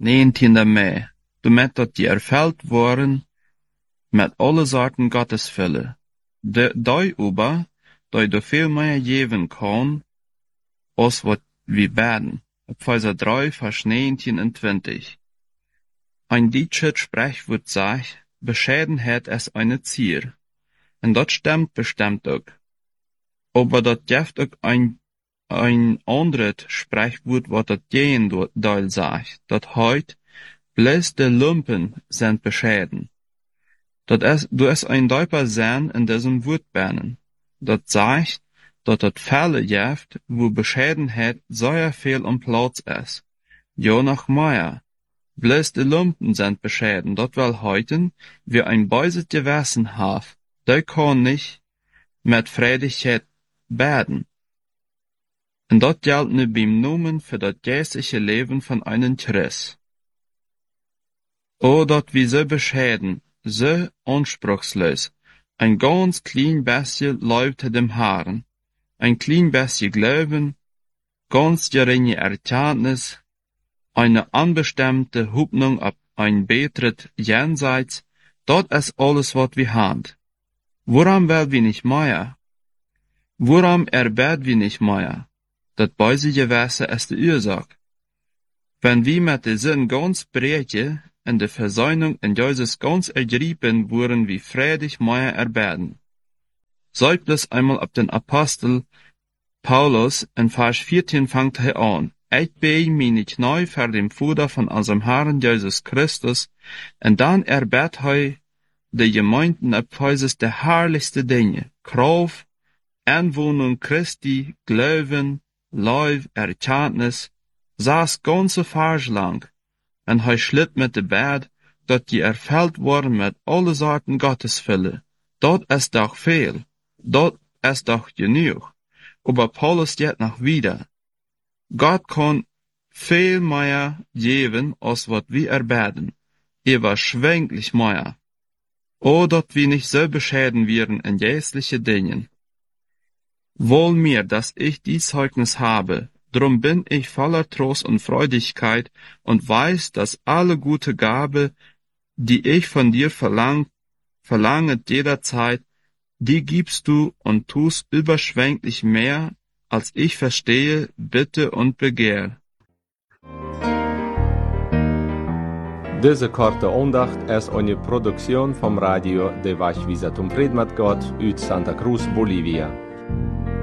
19 mei, damit dat die erfüllt worden met alle Sorten Gottesfülle. Die aber, die do viel mehr geben kann, als wat wir beten. Epheser 3, Vers 19 und 20. Ein deutsches Sprichwort sagt, Bescheidenheit ist eine Zier. Und das stimmt bestimmt auch. Aber das gibt auch ein anderes Sprichwort, was das Gegenteil sagt. Das heißt, bloß die Lumpen sind bescheiden. Du ist ein Deuper sein in diesem Wortbernen. Das sagt, dass das Fälle gibt, wo Bescheidenheit sehr viel am Platz ist. Ja, noch mehr. Bloß die Lumpen sind bescheiden, das will heuten, wie ein böses Gewissen hat, der kann nicht mit Freudigkeit beten. Und das gilt nicht beim Nomen für das geistliche Leben von einem Christ. Oh, dat wir so bescheiden, so anspruchslos, ein ganz klein bisschen Leute dem Herrn, ein klein bisschen Glauben, ganz geringe Erkenntnis, eine unbestimmte Hoffnung auf ein betret Jenseits, das ist alles, was wir haben. Woran will wir nicht mehr? Woran erbet wir nicht mehr? Das böse Gewässer ist die Ursache. Wenn wir mit der Sinn ganz brechen, in der Versöhnung in Jesus ganz ergriffen wurden, wie freudig mehr erbeten. Seid bloß einmal ab den Apostel Paulus, in Vers 14 fängt er an. Ich bete meine Knie vor dem Vater von unserem Herrn Jesus Christus, und dann erbet er die Gemeinden Ephesus der herrlichste Dinge, Kraft, Anwohnung Christi, Glauben, Liebe, Erkenntnis, saß ganze Vers lang, und er schlitt mit der Bett, dat die erfüllt worden mit alle Sorten Gottesfülle. Dort ist doch viel, dort ist doch genug. Aber Paulus geht noch wieder. Gott kann viel mehr geben, als wat wir erbeten. Überschwänglich mehr. O, dat wir nicht so bescheiden wären in geistliche Dingen. Wohl mir, dass ich dies Zeugnis habe, drum bin ich voller Trost und Freudigkeit und weiß, dass alle gute Gabe, die ich von dir verlanget jederzeit, die gibst du und tust überschwänglich mehr, als ich verstehe, bitte und begehr. Diese korte Andacht ist eine Produktion vom Radio de Vachvisatum Predmat Gott uit Santa Cruz, Bolivia.